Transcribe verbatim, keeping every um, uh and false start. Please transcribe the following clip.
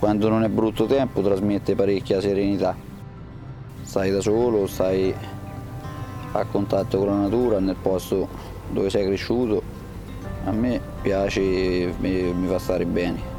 quando non è brutto tempo trasmette parecchia serenità. Stai da solo, stai a contatto con la natura, nel posto dove sei cresciuto. A me piace e mi, mi fa stare bene.